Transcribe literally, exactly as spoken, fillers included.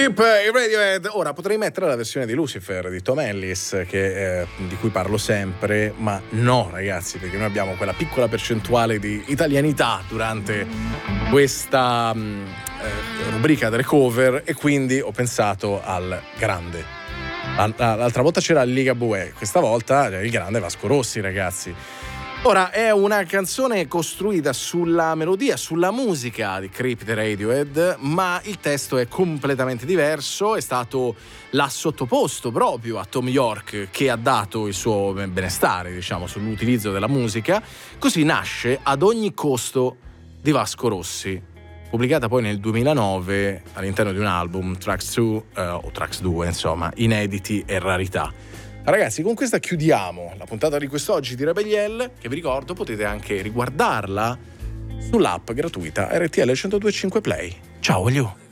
Creep, i Radiohead. Ora potrei mettere la versione di Lucifer di Tom Ellis, che, eh, di cui parlo sempre, ma no, ragazzi, perché noi abbiamo quella piccola percentuale di italianità durante questa mh, eh, rubrica delle cover, e quindi ho pensato al grande. L'altra volta c'era Ligabue, questa volta il grande Vasco Rossi, ragazzi. Ora, è una canzone costruita sulla melodia, sulla musica di Creep the Radiohead, ma il testo è completamente diverso. È stato l'ha sottoposto proprio a Tom York, che ha dato il suo benestare, diciamo, sull'utilizzo della musica. Così nasce Ad ogni costo di Vasco Rossi, pubblicata poi nel duemilanove all'interno di un album, Tracks due, eh, o Tracks due, insomma, inediti e rarità. Ragazzi, con questa chiudiamo la puntata di quest'oggi di Rebelliel, che vi ricordo potete anche riguardarla sull'app gratuita R T L centodue e cinque Play. Ciao, voglio!